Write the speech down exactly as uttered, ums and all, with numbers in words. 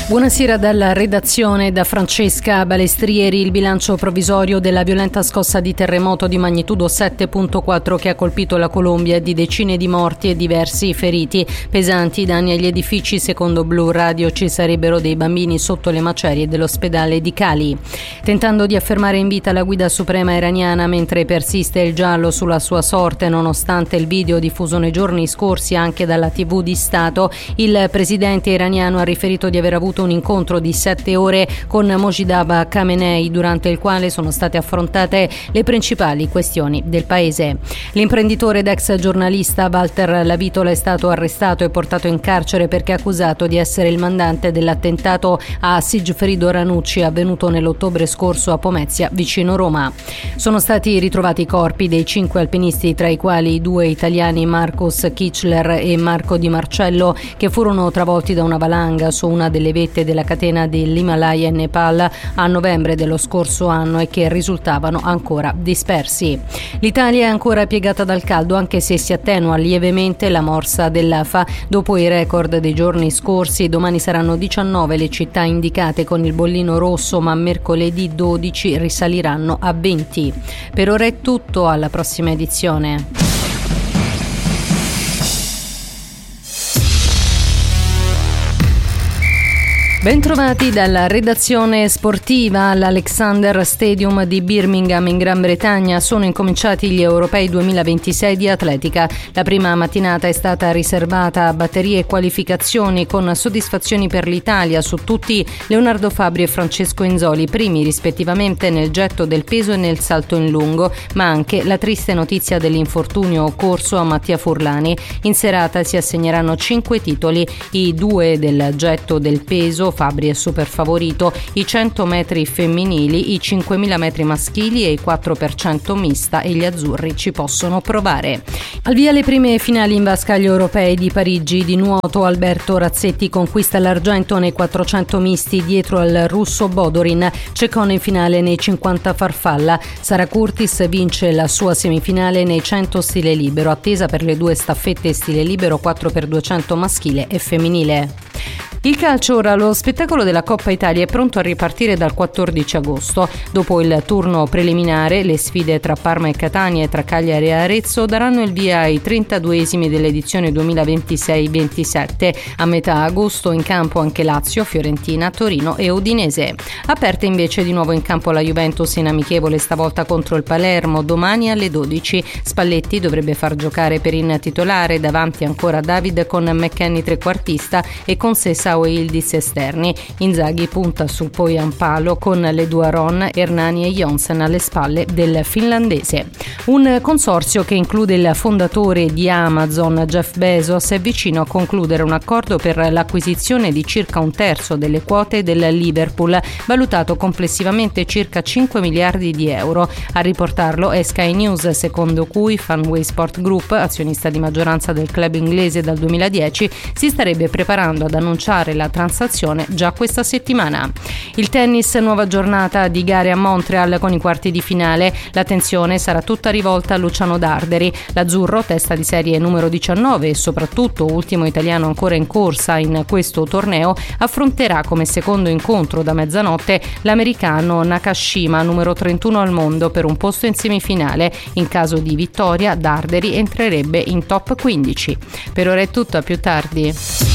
Buonasera dalla redazione, da Francesca Balestrieri. Il bilancio provvisorio della violenta scossa di terremoto di magnitudo sette virgola quattro che ha colpito la Colombia è di decine di morti e diversi feriti. Pesanti danni agli edifici, secondo Blu Radio ci sarebbero dei bambini sotto le macerie dell'ospedale di Cali. Tentando di affermare in vita la guida suprema iraniana mentre persiste il giallo sulla sua sorte, nonostante il video diffuso nei giorni scorsi anche dalla tivù di Stato, il presidente iraniano ha riferito di aver avuto un incontro di sette ore con Mojtaba Khamenei, durante il quale sono state affrontate le principali questioni del paese. L'imprenditore ed ex giornalista Walter Lavitola è stato arrestato e portato in carcere perché accusato di essere il mandante dell'attentato a Sigfrido Ranucci avvenuto nell'ottobre scorso a Pomezia, vicino Roma. Sono stati ritrovati i corpi dei cinque alpinisti, tra i quali i due italiani Marcus Kichler e Marco Di Marcello, che furono travolti da una valanga su una delle vette della catena dell'Himalaya in Nepal a novembre dello scorso anno e che risultavano ancora dispersi. L'Italia è ancora piegata dal caldo, anche se si attenua lievemente la morsa dell'A F A dopo i record dei giorni scorsi. Domani saranno diciannove le città indicate con il bollino rosso, ma mercoledì dodici risaliranno a venti. Per ora è tutto, alla prossima edizione. Bentrovati dalla redazione sportiva. All'Alexander Stadium di Birmingham in Gran Bretagna sono incominciati gli europei duemilaventisei di atletica. La prima mattinata è stata riservata a batterie e qualificazioni, con soddisfazioni per l'Italia su tutti Leonardo Fabri e Francesco Inzoli, primi rispettivamente nel getto del peso e nel salto in lungo, ma anche la triste notizia dell'infortunio occorso a Mattia Furlani. In serata si assegneranno cinque titoli, i due del getto del peso, Fabri è super favorito, i cento metri femminili, i cinquemila metri maschili e i quattro per cento mista, e gli azzurri ci possono provare. Al via le prime finali in vasca agli europei di Parigi. Di nuoto Alberto Razzetti conquista l'argento nei quattrocento misti dietro al russo Bodorin. Ceccone in finale nei cinquanta farfalla. Sara Curtis vince la sua semifinale nei cento stile libero, attesa per le due staffette stile libero quattro per duecento maschile e femminile. Il calcio ora, lo spettacolo della Coppa Italia è pronto a ripartire dal quattordici agosto. Dopo il turno preliminare, le sfide tra Parma e Catania e tra Cagliari e Arezzo daranno il via ai trentaduesimi dell'edizione duemilaventisei ventisette. A metà agosto in campo anche Lazio, Fiorentina, Torino e Udinese. Aperte invece di nuovo in campo la Juventus in amichevole, stavolta contro il Palermo, domani alle dodici. Spalletti dovrebbe far giocare Perin titolare, davanti ancora David con McKennie trequartista e con Sessa o Yildiz esterni. Inzaghi punta su Poyampalo con le due Aron, Hernani e Jonsen alle spalle del finlandese. Un consorzio che include il fondatore di Amazon, Jeff Bezos, è vicino a concludere un accordo per l'acquisizione di circa un terzo delle quote del Liverpool, valutato complessivamente circa cinque miliardi di euro. A riportarlo è Sky News, secondo cui Fanway Sport Group, azionista di maggioranza del club inglese dal duemiladieci, si starebbe preparando ad annunciare la transazione già questa settimana. Il tennis, nuova giornata di gare a Montreal con i quarti di finale. L'attenzione sarà tutta rivolta a Luciano Darderi. L'azzurro, testa di serie numero diciannove e soprattutto ultimo italiano ancora in corsa in questo torneo, affronterà come secondo incontro da mezzanotte l'americano Nakashima, numero trentuno al mondo, per un posto in semifinale. In caso di vittoria, Darderi entrerebbe in top quindici. Per ora è tutto, a più tardi.